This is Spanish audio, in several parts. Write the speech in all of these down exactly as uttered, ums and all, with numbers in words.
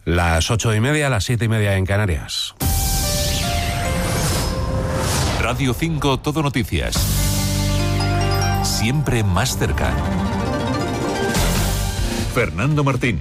Las ocho y media, las siete y media en Canarias. Radio cinco Todo Noticias. Siempre más cerca. Fernando Martín.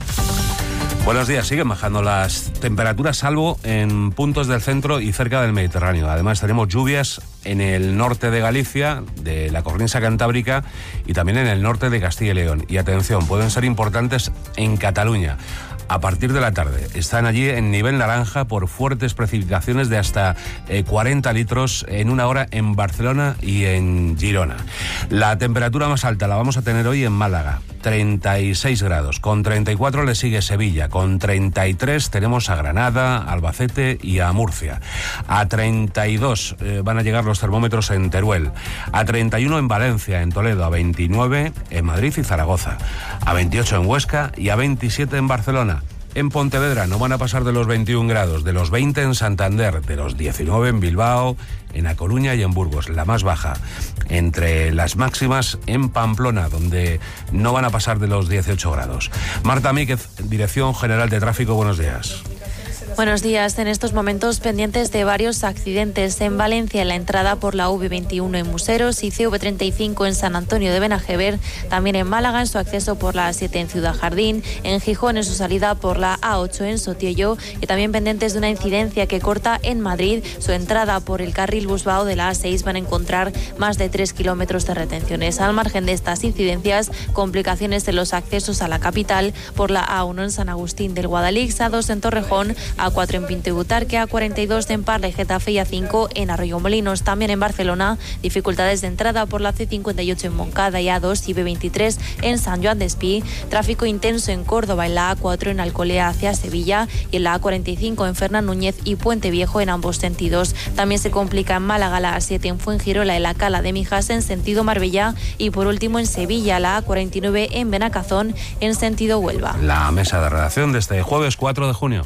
Buenos días. Siguen bajando las temperaturas, salvo en puntos del centro y cerca del Mediterráneo. Además, tenemos lluvias en el norte de Galicia, de la cornisa cantábrica y también en el norte de Castilla y León. Y atención, pueden ser importantes en Cataluña. A partir de la tarde están allí en nivel naranja por fuertes precipitaciones de hasta eh, cuarenta litros en una hora en Barcelona y en Girona. La temperatura más alta la vamos a tener hoy en Málaga, treinta y seis grados. Con treinta y cuatro le sigue Sevilla. Con treinta y tres tenemos a Granada, Albacete y a Murcia. A treinta y dos eh, van a llegar los termómetros en Teruel. A treinta y uno en Valencia, en Toledo. A veintinueve en Madrid y Zaragoza. A veintiocho en Huesca y a veintisiete en Barcelona. En Pontevedra no van a pasar de los veintiún grados, de los veinte en Santander, de los diecinueve en Bilbao, en A Coruña y en Burgos, la más baja. Entre las máximas en Pamplona, donde no van a pasar de los dieciocho grados. Marta Míquez, Dirección General de Tráfico, buenos días. Buenos días. En estos momentos pendientes de varios accidentes en Valencia, en la entrada por la U V veintiuno en Museros y C V treinta y cinco en San Antonio de Benajever, también en Málaga en su acceso por la A siete en Ciudad Jardín, en Gijón en su salida por la A ocho en Sotiello y también pendientes de una incidencia que corta en Madrid su entrada por el carril Busbao de la A seis. Van a encontrar más de tres kilómetros de retenciones. Al margen de estas incidencias, complicaciones en los accesos a la capital por la A uno en San Agustín del Guadalix, A dos en Torrejón, A cuatro en Pinto y Butarque, A cuarenta y dos en Parla y Getafe y A cinco en Arroyomolinos. También en Barcelona, dificultades de entrada por la C cincuenta y ocho en Moncada y A dos y B veintitrés en San Joan de Espí. Tráfico intenso en Córdoba, en la A cuatro en Alcolea hacia Sevilla y en la A cuarenta y cinco en Fernán Núñez y Puente Viejo en ambos sentidos. También se complica en Málaga la A siete en Fuengirola y la Cala de Mijas en sentido Marbella y por último en Sevilla la A cuarenta y nueve en Benacazón en sentido Huelva. La mesa de redacción de este jueves cuatro de junio.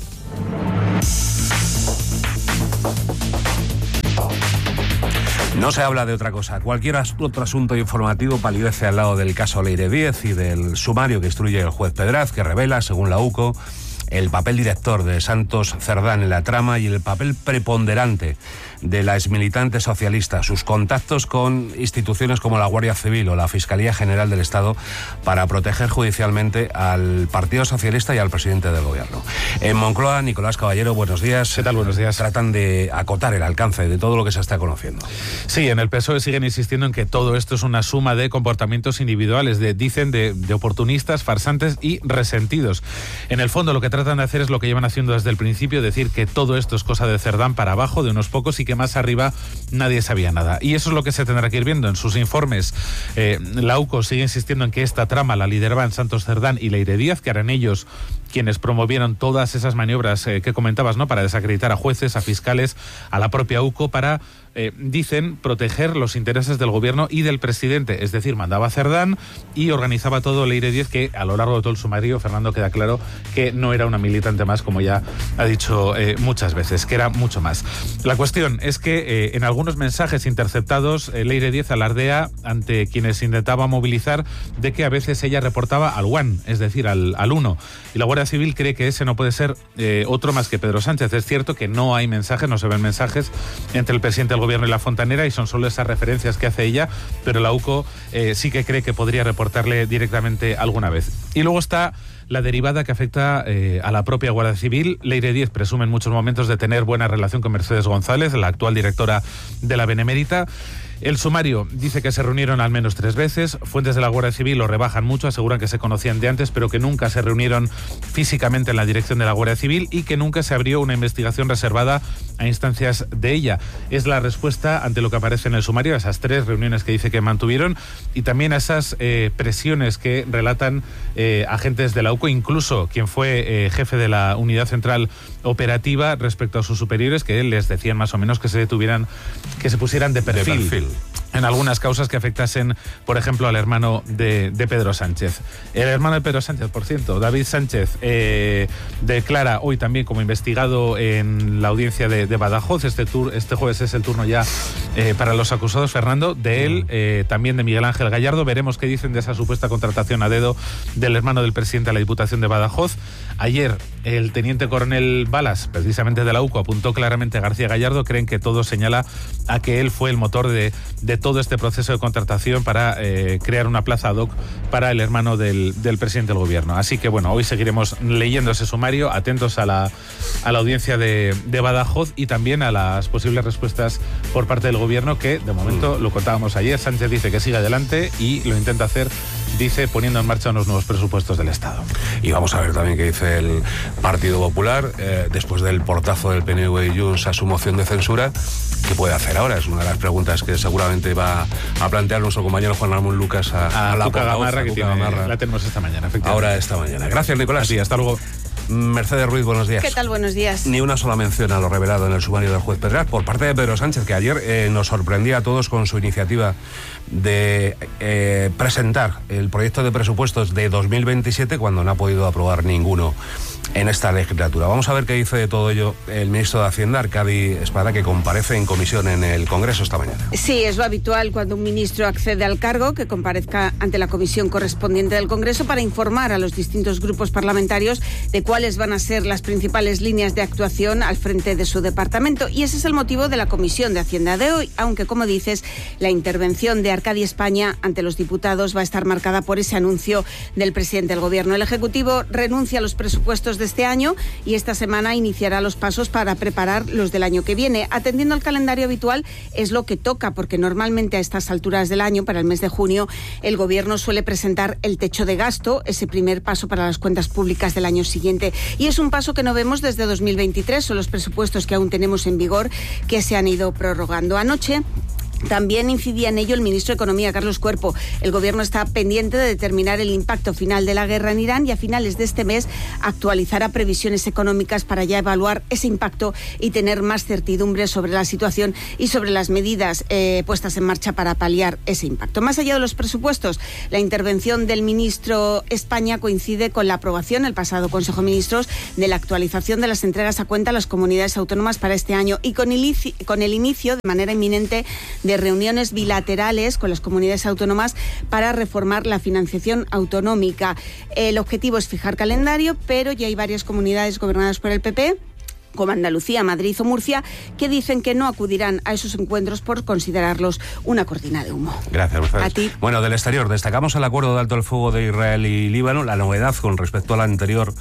No se habla de otra cosa. Cualquier otro asunto informativo palidece al lado del caso Leire Díez y del sumario que instruye el juez Pedraz, que revela, según la U C O, el papel director de Santos Cerdán en la trama y el papel preponderante de la exmilitante socialista, sus contactos con instituciones como la Guardia Civil o la Fiscalía General del Estado para proteger judicialmente al Partido Socialista y al presidente del Gobierno. En Moncloa, Nicolás Caballero, buenos días. ¿Qué tal? Buenos días. Tratan de acotar el alcance de todo lo que se está conociendo. Sí, en el P S O E siguen insistiendo en que todo esto es una suma de comportamientos individuales, de, dicen, de, de oportunistas, farsantes y resentidos. En el fondo, lo que tratan de hacer es lo que llevan haciendo desde el principio, decir que todo esto es cosa de Cerdán para abajo, de unos pocos, y que más arriba nadie sabía nada. Y eso es lo que se tendrá que ir viendo en sus informes. Eh, la U C O sigue insistiendo en que esta trama la lideraban Santos Cerdán y Leire Díez, que eran ellos quienes promovieron todas esas maniobras eh, que comentabas, ¿no?, para desacreditar a jueces, a fiscales, a la propia U C O, para, eh, dicen, proteger los intereses del gobierno y del presidente. Es decir, mandaba a Cerdán y organizaba todo Leire Díez, que a lo largo de todo el sumario, Fernando, queda claro que no era una militante más, como ya ha dicho eh, muchas veces, que era mucho más. La cuestión es que eh, en algunos mensajes interceptados, eh, Leire Díez alardea ante quienes intentaba movilizar de que a veces ella reportaba al One, es decir, al, al uno. Y la Guardia Civil cree que ese no puede ser eh, otro más que Pedro Sánchez. Es cierto que no hay mensajes, no se ven mensajes entre el presidente del gobierno y la fontanera, y son solo esas referencias que hace ella, pero la U C O eh, sí que cree que podría reportarle directamente alguna vez. Y luego está la derivada que afecta eh, a la propia Guardia Civil. Leire Díez presume en muchos momentos de tener buena relación con Mercedes González, la actual directora de la Benemérita. El sumario dice que se reunieron al menos tres veces. Fuentes de la Guardia Civil lo rebajan mucho, aseguran que se conocían de antes, pero que nunca se reunieron físicamente en la dirección de la Guardia Civil y que nunca se abrió una investigación reservada a instancias de ella. Es la respuesta ante lo que aparece en el sumario, a esas tres reuniones que dice que mantuvieron y también a esas eh, presiones que relatan eh, agentes de la U C O, incluso quien fue eh, jefe de la Unidad Central Operativa respecto a sus superiores, que les decían más o menos que se detuvieran, que se pusieran de perfil. De perfil. en algunas causas que afectasen, por ejemplo, al hermano de, de Pedro Sánchez. El hermano de Pedro Sánchez, por cierto, David Sánchez, eh, declara hoy también como investigado en la audiencia de, de Badajoz. Este, tur, este jueves es el turno ya eh, para los acusados, Fernando, de él, eh, también de Miguel Ángel Gallardo. Veremos qué dicen de esa supuesta contratación a dedo del hermano del presidente de la Diputación de Badajoz. Ayer, el teniente coronel Balas, precisamente de la U C O, apuntó claramente a García Gallardo. Creen que todo señala a que él fue el motor de, de todo este proceso de contratación para eh, crear una plaza ad hoc para el hermano del, del presidente del gobierno. Así que bueno, hoy seguiremos leyendo ese sumario, atentos a la, a la audiencia de, de Badajoz y también a las posibles respuestas por parte del gobierno, que de momento, lo contábamos ayer, Sánchez dice que sigue adelante y lo intenta hacer, dice, poniendo en marcha unos nuevos presupuestos del Estado. Y vamos a ver también qué dice el Partido Popular, eh, después del portazo del P N V y Junts a su moción de censura. ¿Qué puede hacer ahora? Es una de las preguntas que seguramente va a plantear nuestro compañero Juan Ramón Lucas a, a, a la Cuca Gamarra, que Cuca tiene, Gamarra. la tenemos esta mañana, efectivamente. Ahora esta mañana. Gracias, Nicolás. Sí, hasta luego. Mercedes Ruiz, buenos días. ¿Qué tal? Buenos días. Ni una sola mención a lo revelado en el sumario del juez Pedret por parte de Pedro Sánchez, que ayer eh, nos sorprendía a todos con su iniciativa de eh, presentar el proyecto de presupuestos de dos mil veintisiete cuando no ha podido aprobar ninguno en esta legislatura. Vamos a ver qué dice de todo ello el ministro de Hacienda, Arcadi Espada, que comparece en comisión en el Congreso esta mañana. Sí, es lo habitual cuando un ministro accede al cargo, que comparezca ante la comisión correspondiente del Congreso para informar a los distintos grupos parlamentarios de cuáles van a ser las principales líneas de actuación al frente de su departamento. Y ese es el motivo de la comisión de Hacienda de hoy, aunque, como dices, la intervención de Arcadi España ante los diputados va a estar marcada por ese anuncio del presidente del Gobierno. El Ejecutivo renuncia a los presupuestos de este año y esta semana iniciará los pasos para preparar los del año que viene. Atendiendo al calendario habitual es lo que toca, porque normalmente a estas alturas del año, para el mes de junio, el Gobierno suele presentar el techo de gasto, ese primer paso para las cuentas públicas del año siguiente. Y es un paso que no vemos desde dos mil veintitrés, son los presupuestos que aún tenemos en vigor que se han ido prorrogando. Anoche también incidía en ello el ministro de Economía, Carlos Cuerpo. El Gobierno está pendiente de determinar el impacto final de la guerra en Irán y a finales de este mes actualizará previsiones económicas para ya evaluar ese impacto y tener más certidumbre sobre la situación y sobre las medidas eh, puestas en marcha para paliar ese impacto. Más allá de los presupuestos, la intervención del ministro España coincide con la aprobación el pasado Consejo de Ministros de la actualización de las entregas a cuenta a las comunidades autónomas para este año y con el, con el inicio de manera inminente de de reuniones bilaterales con las comunidades autónomas para reformar la financiación autonómica. El objetivo es fijar calendario, pero ya hay varias comunidades gobernadas por el P P, como Andalucía, Madrid o Murcia, que dicen que no acudirán a esos encuentros por considerarlos una cortina de humo. Gracias, Mercedes. A ti. Bueno, del exterior, destacamos el acuerdo de alto el fuego de Israel y Líbano. La novedad con respecto al anterior,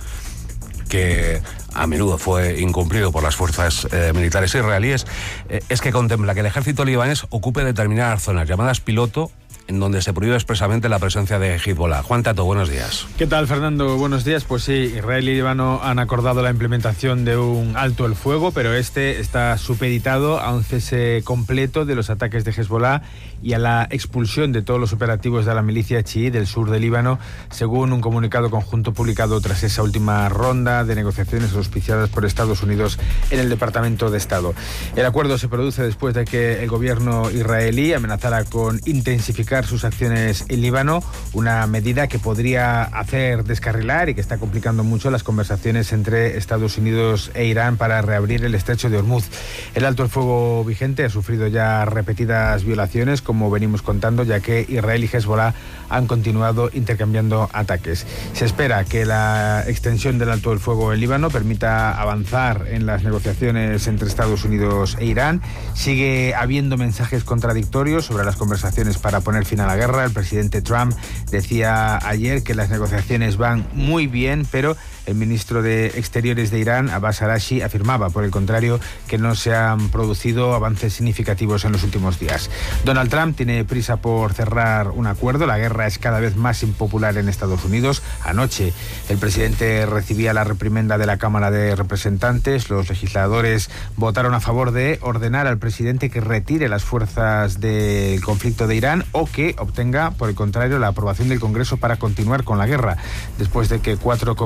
que a menudo fue incumplido por las fuerzas eh, militares israelíes, eh, es que contempla que el ejército libanés ocupe determinadas zonas llamadas piloto, en donde se prohíbe expresamente la presencia de Hezbollah. Juan Tato, buenos días. ¿Qué tal, Fernando? Buenos días. Pues sí, Israel y Líbano han acordado la implementación de un alto el fuego, pero este está supeditado a un cese completo de los ataques de Hezbollah y a la expulsión de todos los operativos de la milicia chií del sur de Líbano, según un comunicado conjunto publicado tras esa última ronda de negociaciones auspiciadas por Estados Unidos en el Departamento de Estado. El acuerdo se produce después de que el gobierno israelí amenazara con intensificar sus acciones en Líbano, una medida que podría hacer descarrilar y que está complicando mucho las conversaciones entre Estados Unidos e Irán para reabrir el estrecho de Hormuz. El alto el fuego vigente ha sufrido ya repetidas violaciones, como venimos contando, ya que Israel y Hezbollah han continuado intercambiando ataques. Se espera que la extensión del alto el fuego en Líbano permita avanzar en las negociaciones entre Estados Unidos e Irán. Sigue habiendo mensajes contradictorios sobre las conversaciones para poner fin a la guerra. El presidente Trump decía ayer que las negociaciones van muy bien, pero el ministro de Exteriores de Irán, Abbas Araghchi, afirmaba, por el contrario, que no se han producido avances significativos en los últimos días. Donald Trump tiene prisa por cerrar un acuerdo. La guerra es cada vez más impopular en Estados Unidos. Anoche el presidente recibía la reprimenda de la Cámara de Representantes. Los legisladores votaron a favor de ordenar al presidente que retire las fuerzas del conflicto de Irán o que obtenga, por el contrario, la aprobación del Congreso para continuar con la guerra, después de que cuatro congresistas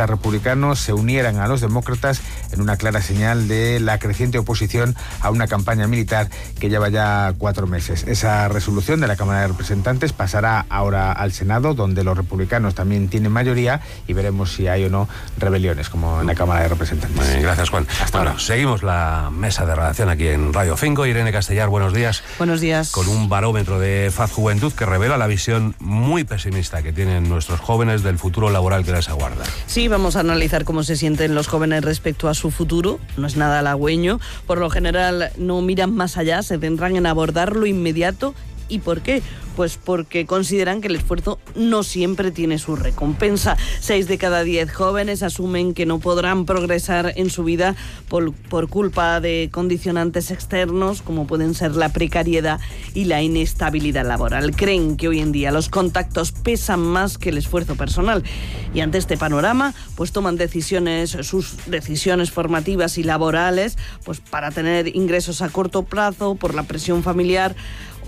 congresistas republicanos se unieran a los demócratas en una clara señal de la creciente oposición a una campaña militar que lleva ya cuatro meses. Esa resolución de la Cámara de Representantes pasará ahora al Senado, donde los republicanos también tienen mayoría, y veremos si hay o no rebeliones, como en la Cámara de Representantes. Muy bien, gracias, Juan. Hasta bueno, ahora. Seguimos la mesa de redacción aquí en Radio cinco. Irene Castellar, buenos días. Buenos días. Con un barómetro de Faz Juventud que revela la visión muy pesimista que tienen nuestros jóvenes del futuro laboral que les aguarda. Sí, vamos a analizar cómo se sienten los jóvenes respecto a su futuro. No es nada halagüeño. Por lo general no miran más allá, se centran en abordar lo inmediato. ¿Y por qué? Pues porque consideran que el esfuerzo no siempre tiene su recompensa. Seis de cada diez jóvenes asumen que no podrán progresar en su vida por, por culpa de condicionantes externos, como pueden ser la precariedad y la inestabilidad laboral. Creen que hoy en día los contactos pesan más que el esfuerzo personal. Y ante este panorama, pues toman decisiones, sus decisiones formativas y laborales, pues para tener ingresos a corto plazo, por la presión familiar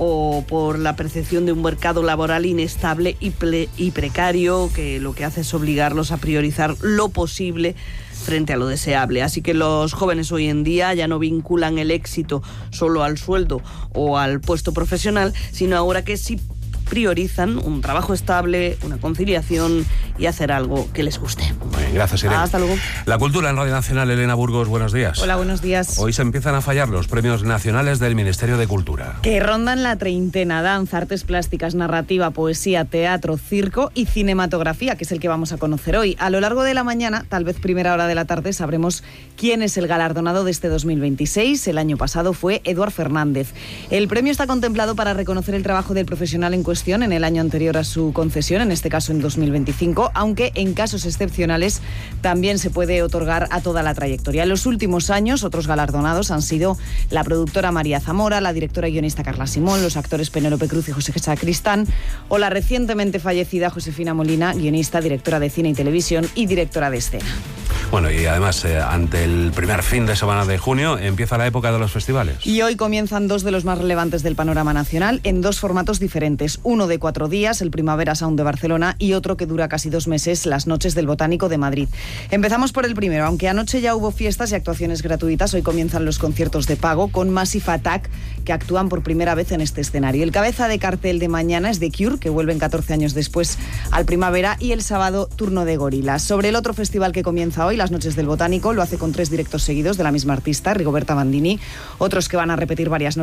o por la percepción de un mercado laboral inestable y, ple- y precario, que lo que hace es obligarlos a priorizar lo posible frente a lo deseable. Así que los jóvenes hoy en día ya no vinculan el éxito solo al sueldo o al puesto profesional, sino ahora que sí priorizan un trabajo estable, una conciliación y hacer algo que les guste. Muy bien, gracias, Irene. Hasta luego. La cultura en Radio Nacional, Elena Burgos, buenos días. Hola, buenos días. Hoy se empiezan a fallar los premios nacionales del Ministerio de Cultura. Que rondan la treintena: danza, artes plásticas, narrativa, poesía, teatro, circo y cinematografía, que es el que vamos a conocer hoy. A lo largo de la mañana, tal vez primera hora de la tarde, sabremos quién es el galardonado de este dos mil veintiséis. El año pasado fue Eduard Fernández. El premio está contemplado para reconocer el trabajo del profesional en cuestión en el año anterior a su concesión, en este caso en dos mil veinticinco, aunque en casos excepcionales también se puede otorgar a toda la trayectoria. En los últimos años, otros galardonados han sido la productora María Zamora, la directora y guionista Carla Simón, los actores Penélope Cruz y José Sacristán, o la recientemente fallecida Josefina Molina, guionista, directora de cine y televisión y directora de escena. Bueno, y además, eh, ante el primer fin de semana de junio, empieza la época de los festivales. Y hoy comienzan dos de los más relevantes del panorama nacional en dos formatos diferentes. Uno de cuatro días, el Primavera Sound de Barcelona, y otro que dura casi dos meses, las Noches del Botánico de Madrid. Empezamos por el primero. Aunque anoche ya hubo fiestas y actuaciones gratuitas, hoy comienzan los conciertos de pago con Massive Attack, que actúan por primera vez en este escenario. El cabeza de cartel de mañana es The Cure, que vuelven catorce años después al Primavera, y el sábado Turno de Gorilas. Sobre el otro festival que comienza hoy, las Noches del Botánico, lo hace con tres directos seguidos de la misma artista, Rigoberta Bandini, otros que van a repetir varias noches